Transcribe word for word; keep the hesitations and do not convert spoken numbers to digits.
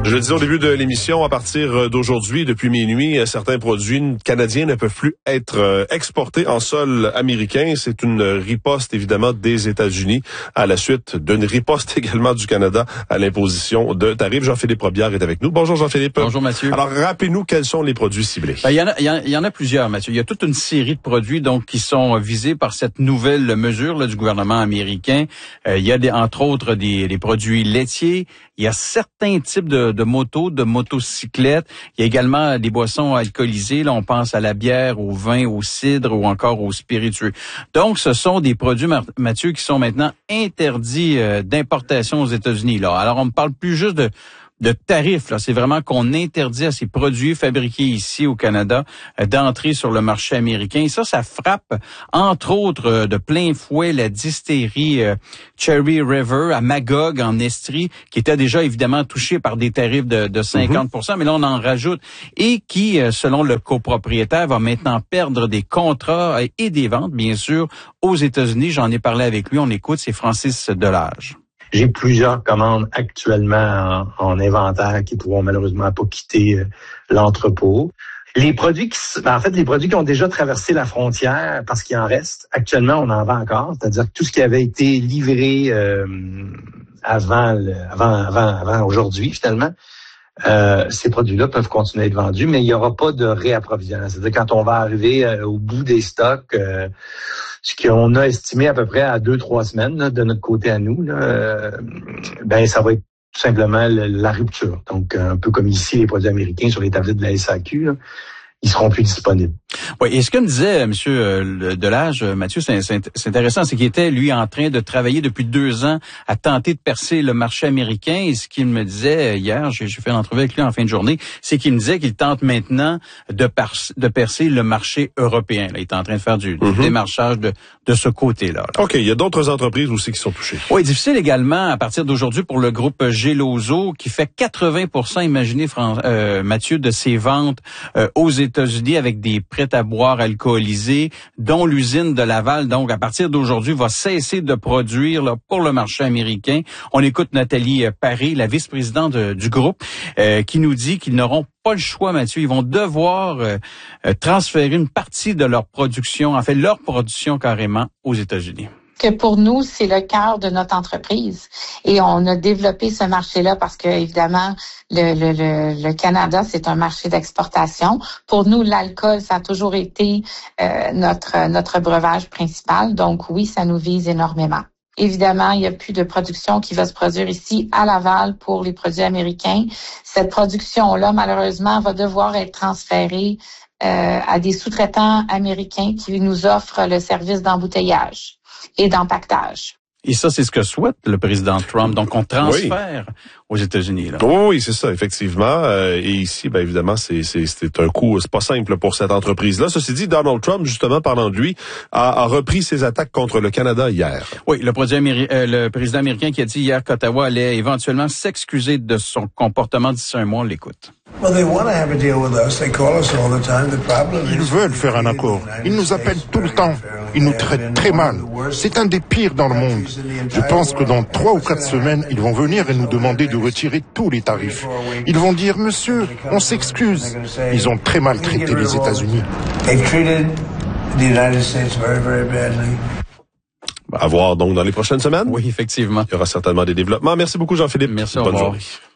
Je le disais au début de l'émission, à partir d'aujourd'hui, depuis minuit, certains produits canadiens ne peuvent plus être exportés en sol américain. C'est une riposte, évidemment, des États-Unis à la suite d'une riposte également du Canada à l'imposition de tarifs. Jean-Philippe Robillard est avec nous. Bonjour Jean-Philippe. Bonjour Mathieu. Alors, rappelez-nous quels sont les produits ciblés. Ben, il y en a, il y en, il y en a plusieurs, Mathieu. Il y a toute une série de produits donc qui sont visés par cette nouvelle mesure là, du gouvernement américain. Euh, il y a des, entre autres des, des produits laitiers. Il y a certains types de, de motos, de motocyclettes. Il y a également des boissons alcoolisées. Là, on pense à la bière, au vin, au cidre ou encore aux spiritueux. Donc, ce sont des produits, Mathieu, qui sont maintenant interdits euh, d'importation aux États-Unis. Là, alors on ne parle plus juste de de tarifs, là, c'est vraiment qu'on interdit à ces produits fabriqués ici au Canada euh, d'entrer sur le marché américain. Et ça, ça frappe, entre autres, euh, de plein fouet la distillerie euh, Cherry River à Magog, en Estrie, qui était déjà évidemment touchée par des tarifs de, de cinquante pour cent, mm-hmm. mais là, on en rajoute, et qui, euh, selon le copropriétaire, va maintenant perdre des contrats et des ventes, bien sûr, aux États-Unis. J'en ai parlé avec lui, on écoute, c'est Francis Delage. J'ai plusieurs commandes actuellement en, en inventaire qui pourront malheureusement pas quitter euh, l'entrepôt. Les produits qui, ben en fait, les produits qui ont déjà traversé la frontière, parce qu'il en reste, actuellement, on en vend encore. C'est-à-dire que tout ce qui avait été livré euh, avant, le, avant, avant, avant aujourd'hui, finalement, euh, ces produits-là peuvent continuer à être vendus, mais il n'y aura pas de réapprovisionnement. C'est-à-dire quand on va arriver euh, au bout des stocks, euh, ce qu'on a estimé à peu près à deux, trois semaines là, de notre côté à nous, là, euh, ben ça va être tout simplement le, la rupture. Donc, un peu comme ici, les produits américains sur les tablettes de la S A Q, là, ils seront plus disponibles. Oui, et ce que me disait M. Delage, Mathieu, c'est, c'est, c'est intéressant, c'est qu'il était, lui, en train de travailler depuis deux ans à tenter de percer le marché américain. Et ce qu'il me disait hier, j'ai, j'ai fait une entrevue avec lui en fin de journée, c'est qu'il me disait qu'il tente maintenant de, par, de percer le marché européen. Là, il est en train de faire du, mm-hmm. du démarchage de, de ce côté-là, là. OK, il y a d'autres entreprises aussi qui sont touchées. Oui, difficile également à partir d'aujourd'hui pour le groupe Geloso, qui fait quatre-vingts pour cent, imaginez, Fran- euh, Mathieu, de ses ventes euh, aux États-Unis avec des prêts à boire alcoolisés, dont l'usine de Laval, donc à partir d'aujourd'hui, va cesser de produire là, pour le marché américain. On écoute Nathalie Paré, la vice-présidente de, du groupe, euh, qui nous dit qu'ils n'auront pas le choix, Mathieu. Ils vont devoir euh, transférer une partie de leur production, en fait leur production carrément, aux États-Unis. Que pour nous, c'est le cœur de notre entreprise. Et on a développé ce marché-là parce que, évidemment, le, le, le, le Canada, c'est un marché d'exportation. Pour nous, l'alcool, ça a toujours été euh, notre, notre breuvage principal. Donc oui, ça nous vise énormément. Évidemment, il n'y a plus de production qui va se produire ici à Laval pour les produits américains. Cette production-là, malheureusement, va devoir être transférée euh, à des sous-traitants américains qui nous offrent le service d'embouteillage et d'empaquetage. Et ça, c'est ce que souhaite le président Trump. Donc, on transfère oui. aux États-Unis. Là. Oui, c'est ça, effectivement. Euh, et ici, ben évidemment, c'est, c'est, c'est un coup, c'est pas simple pour cette entreprise-là. Ceci dit, Donald Trump, justement, parlant de lui, a, a repris ses attaques contre le Canada hier. Oui, le, produit améri- euh, le président américain qui a dit hier qu'Ottawa allait éventuellement s'excuser de son comportement d'ici un mois. On l'écoute. Ils veulent faire un accord. Ils nous appellent tout le temps. Ils nous traitent très mal. C'est un des pires dans le monde. Je pense que dans trois ou quatre semaines, ils vont venir et nous demander de retirer tous les tarifs. Ils vont dire, monsieur, on s'excuse. Ils ont très mal traité les États-Unis. À voir donc dans les prochaines semaines. Oui, effectivement. Il y aura certainement des développements. Merci beaucoup, Jean-Philippe. Merci, Bonne au revoir. journée.